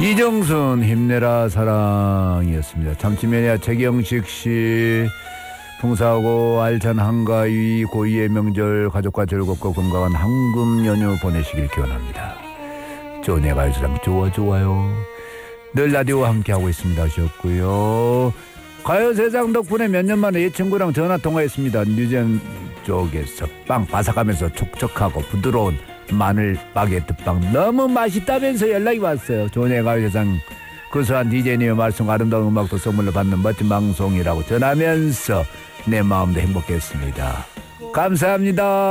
이정순 힘내라 사랑이었습니다. 참치매니아 최경식씨 풍성하고 알찬 한가위 고이의 명절 가족과 즐겁고 건강한 황금 연휴 보내시길 기원합니다. 좋네 가요사랑 좋아요. 늘 라디오와 함께하고 있습니다 하셨고요. 가요세상 덕분에 몇 년 만에 이 친구랑 전화통화했습니다. 뉴전 쪽에서 빵 바삭하면서 촉촉하고 부드러운 마늘 바게트 빵 너무 맛있다면서 연락이 왔어요. 좋네 가요세상 구수한 DJ님의 말씀 아름다운 음악도 선물로 받는 멋진 방송이라고 전하면서 내 마음도 행복했습니다. 감사합니다.